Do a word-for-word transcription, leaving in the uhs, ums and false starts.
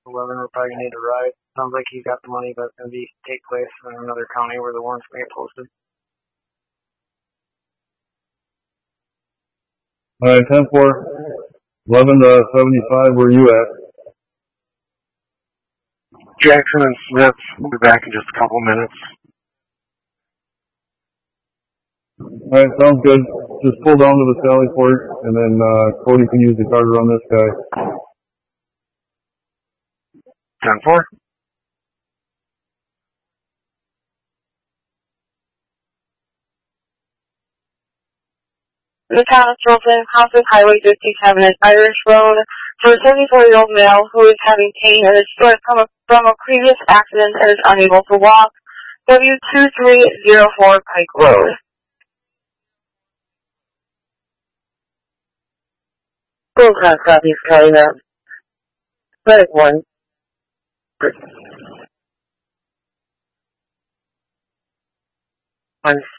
eleven, we're probably gonna need to ride. Sounds like he's got the money, but it's gonna be take place in another county where the warrant's gonna get posted. Alright, ten four, eleven to seventy-five, where are you at? Jackson and Smith will be back in just a couple minutes. Alright, sounds good. Just pull down to the Sally Port, and then uh, Cody can use the car to run this guy. ten four. The town of Tilton, house of Highway fifty-seven at Irish Road, for a seventy-four-year-old male who is having pain and is sore from a, from a previous accident and is unable to walk. W two three zero four Pike Road. Wilcox copies calling out. Medic one. One